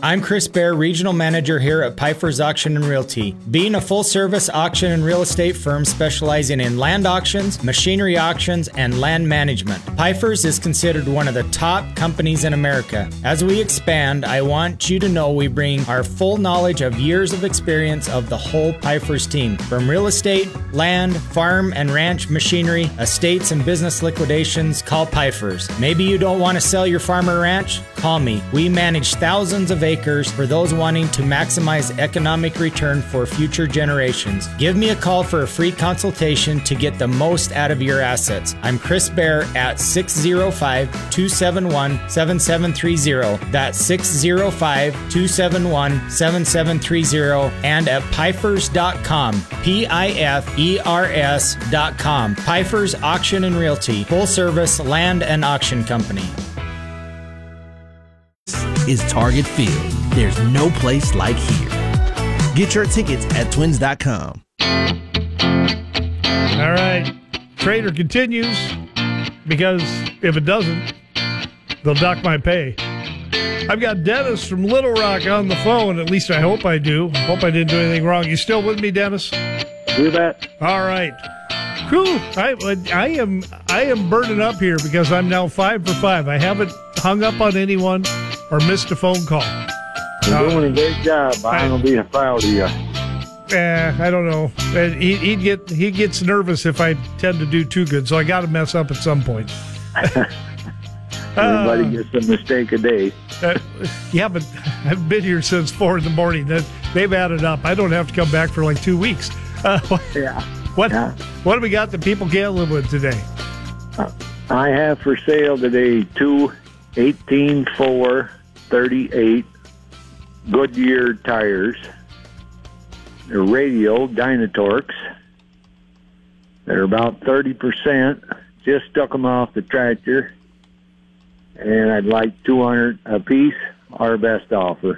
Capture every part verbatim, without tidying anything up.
I'm Chris Bear, Regional Manager here at Pfeiffer's Auction and Realty. Being a full-service auction and real estate firm specializing in land auctions, machinery auctions, and land management, Pfeiffer's is considered one of the top companies in America. As we expand, I want you to know we bring our full knowledge of years of experience of the whole Pfeiffer's team. From real estate, land, farm and ranch machinery, estates and business liquidations, call Pfeiffer's. Maybe you don't want to sell your farm or ranch? Call me. We manage thousands of acres for those wanting to maximize economic return for future generations. Give me a call for a free consultation to get the most out of your assets. I'm Chris Bear at six oh five, two seven one, seven seven three oh. That's six oh five, two seven one, seven seven three oh and at Pfeifers dot com. P I F E R S dot com. Pfeiffer's Auction and Realty, full service land and auction company. Is Target Field. There's no place like here. Get your tickets at twins dot com. All right. Trader continues, because if it doesn't, they'll dock my pay. I've got Dennis from Little Rock on the phone. At least I hope I do. Hope I didn't do anything wrong. You still with me, Dennis? You bet. All right. Whew, I, I am I am burning up here because I'm now five for five. I haven't hung up on anyone or missed a phone call. You're uh, doing a great job. I'm going to be proud of you. Eh, I don't know. He, he'd get he gets nervous if I tend to do too good, so I got to mess up at some point. Everybody uh, gets a mistake a day. Uh, yeah, but I've been here since four in the morning. They've added up. I don't have to come back for like two weeks. Uh, yeah. What yeah. What do we got that people can't live with today? Uh, I have for sale today two eighteen four thirty-eight Goodyear tires. They're radial Dynatorx. They're about thirty percent. Just took them off the tractor. And I'd like two hundred a piece, our best offer.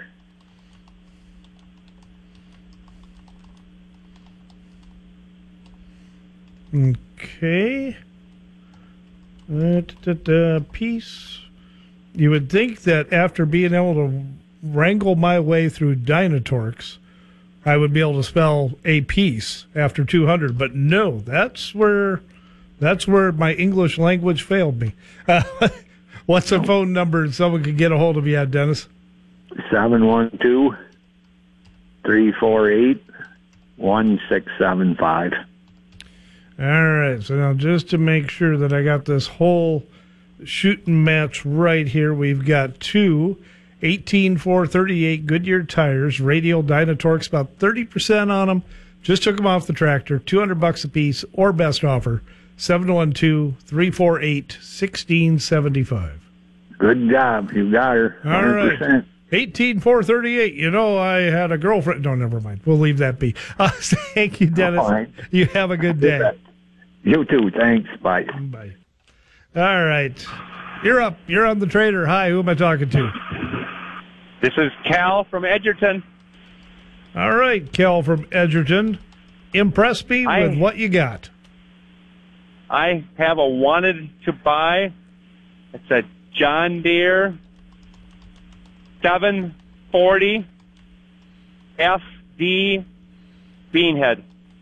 Okay. Uh, da, da, da, piece. You would think that after being able to wrangle my way through Dynatorx, I would be able to spell a piece after two hundred, but no, that's where that's where my English language failed me. Uh, what's the phone number someone can get a hold of you at, Dennis? seven one two, three four eight, one six seven five. All right, so now just to make sure that I got this whole shooting match right here, we've got two eighteen four thirty-eight Goodyear tires, radial Dynatorx, about thirty percent on them. Just took them off the tractor, two hundred bucks a piece, or best offer, seven one two, three four eight, one six seven five. Good job. You got her. one hundred percent. All right. eighteen four thirty-eight. You know, I had a girlfriend. No, never mind. We'll leave that be. Uh, thank you, Dennis. All right. You have a good day. You too. Thanks. Bye. Bye. All right. You're up. You're on the Trader. Hi, who am I talking to? This is Cal from Edgerton. All right, Cal from Edgerton. Impress me I, with what you got. I have a wanted to buy. It's a John Deere seven forty F D Beanhead.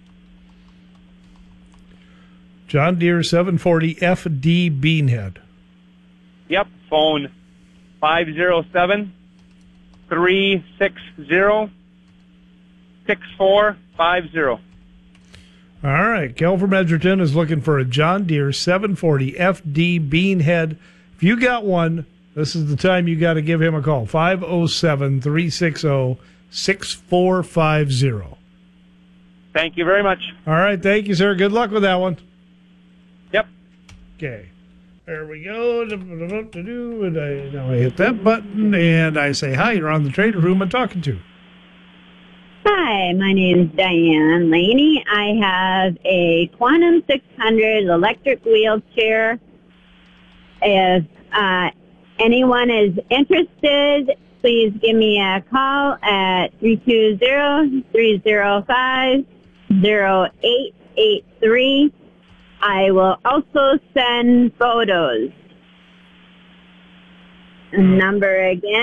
John Deere seven forty F D Beanhead. Yep, phone five oh seven, three six zero, six four five zero. All right, Kel from Edgerton is looking for a John Deere seven forty F D Beanhead. If you got one, this is the time you got to give him a call. five oh seven, three six zero, six four five zero. Thank you very much. All right, thank you, sir. Good luck with that one. Yep. Okay. There we go. And I, now I hit that button, and I say, hi, you're on the Trader. Who am I talking to? Hi, my name is Diane Laney. I have a Quantum six hundred electric wheelchair. If uh, anyone is interested, please give me a call at three two zero, three zero five, zero eight eight three. I will also send photos. Number again.